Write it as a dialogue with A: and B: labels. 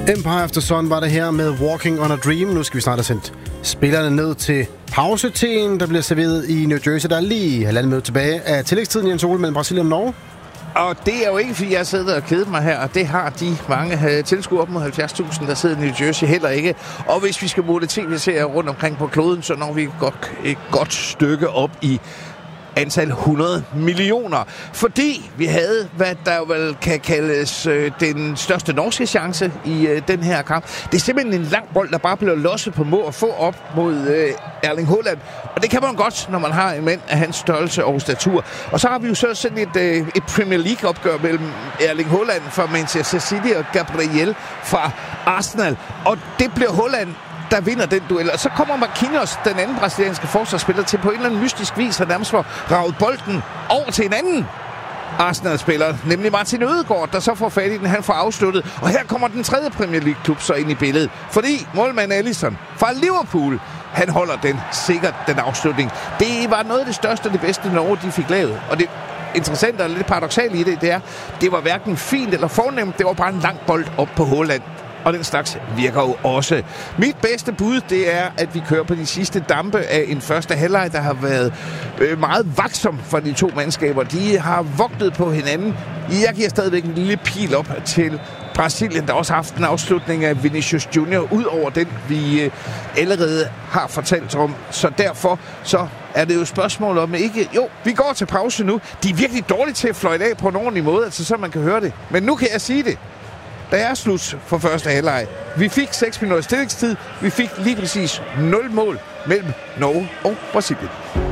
A: Empire After Sun var det her med Walking on a Dream. Nu skal vi snart have sendt spillerne ned til pauseteen, der bliver serveret i New Jersey. Der er lige 1,5 minut tilbage af tillægstiden i en sol mellem Brasilien og Norge.
B: Og det er jo ikke, fordi jeg sidder og keder mig her, og det har de mange tilskuere op mod 70.000, der sidder i New Jersey heller ikke. Og hvis vi skal måle tv-serier rundt omkring på kloden, så når vi et godt stykke op i antal 100 millioner. Fordi vi havde, hvad der vel kan kaldes den største norske chance i den her kamp. Det er simpelthen en lang bold, der bare bliver losset på må og få op mod Erling Haaland. Og det kan man godt, når man har en mand af hans størrelse og statur. Og så har vi jo så sådan et Premier League-opgør mellem Erling Haaland fra Manchester City og Gabriel fra Arsenal. Og det bliver Haaland, der vinder den duel. Og så kommer Marquinhos, den anden brasilianske forsvarsspiller, til på en eller anden mystisk vis at nærmest få raget bolden over til en anden Arsenal-spiller, nemlig Martin Ødegaard, der så får fat i den, han får afsluttet. Og her kommer den tredje Premier League-klub så ind i billedet. Fordi målmand Alisson fra Liverpool, han holder den sikkert, den afslutning. Det var noget af det største og det bedste, Norge de fik lavet. Og det interessante og lidt paradoksalt i det er, det var hverken fint eller fornemt, det var bare en lang bold op på Haaland. Og den slags virker jo også. Mit bedste bud, det er, at vi kører på de sidste dampe af en første halvleg, der har været meget vaksom for de to mandskaber. De har vogtet på hinanden. Jeg giver stadigvæk en lille pil op til Brasilien, der også har haft en afslutning af Vinicius Junior, ud over den, vi allerede har fortalt om. Så derfor så er det jo et spørgsmål om ikke... Jo, vi går til pause nu. De er virkelig dårlige til at fløjte af på en ordentlig måde, altså så man kan høre det. Men nu kan jeg sige det. Der er slut for første halvleg. Vi fik 6 minutters stillingstid. Vi fik lige præcis 0 mål mellem Norge og Brasilien.